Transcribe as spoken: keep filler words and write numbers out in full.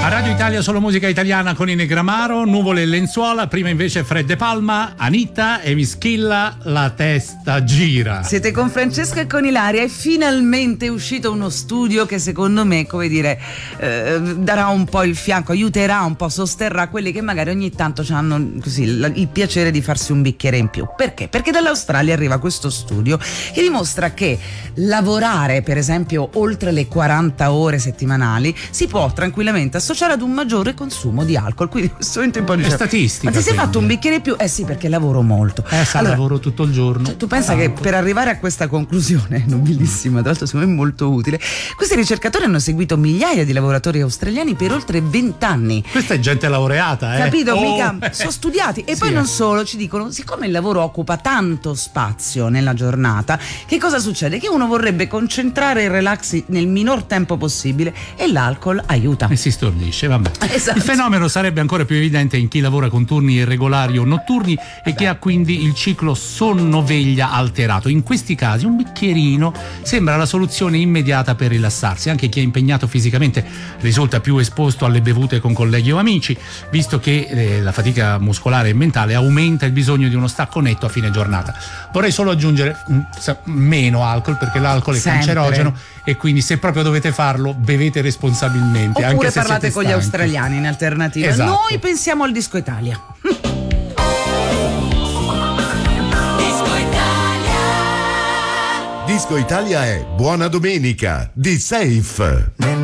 A Radio Italia solo musica italiana con Inegramaro, Nuvole e Lenzuola, prima invece Fred De Palma, Anita e Mischilla, La testa gira. Siete con Francesca e con Ilaria e finalmente è uscito uno studio che secondo me, come dire, eh, darà un po' il fianco, aiuterà un po', sosterrà quelli che magari ogni tanto hanno così il, il piacere di farsi un bicchiere in più. Perché? Perché dall'Australia arriva questo studio che dimostra che lavorare, per esempio, oltre le quaranta ore settimanali si può tranquillamente associare ad un maggiore consumo di alcol. Quindi in questo momento un po' dice, è statistica. ma ti sei quindi. fatto un bicchiere in più? Eh sì, perché lavoro molto. Eh sa, allora, lavoro tutto il giorno. Cioè, tu pensa tanto. che per arrivare a questa conclusione, nobilissima, tra l'altro secondo me molto utile, questi ricercatori hanno seguito migliaia di lavoratori australiani per oltre vent'anni. Questa è gente laureata, eh? Capito? Oh. Mica sono studiati. E Sì, poi non eh. solo, ci dicono, siccome il lavoro occupa tanto spazio nella giornata, che cosa succede? Che uno vorrebbe concentrare il relax nel minor tempo possibile e l'alcol aiuta. E si stordisce, vabbè. Esatto. Il fenomeno sarebbe ancora più evidente in chi lavora con turni irregolari o notturni e che ha quindi il ciclo sonno-veglia alterato. In questi casi un bicchierino sembra la soluzione immediata per rilassarsi. Anche chi è impegnato fisicamente risulta più esposto alle bevute con colleghi o amici, visto che eh, la fatica muscolare e mentale aumenta il bisogno di uno stacco netto a fine giornata. Vorrei solo aggiungere mh, meno alcol, perché l'alcol è Sempre. cancerogeno e quindi se proprio dovete farlo bevete responsabilmente. Oppure anche se parlate siete con gli stanchi. australiani in alternativa. Esatto. Noi pensiamo al Disco Italia. Disco Italia è Buona Domenica di Safe.